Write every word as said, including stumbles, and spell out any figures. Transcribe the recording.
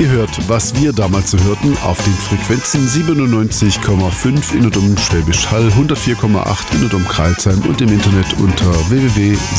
Ihr hört, was wir damals so hörten, auf den Frequenzen siebenundneunzig Komma fünf in und um Schwäbisch Hall, hundertvier Komma acht in und um Crailsheim und im Internet unter w w w punkt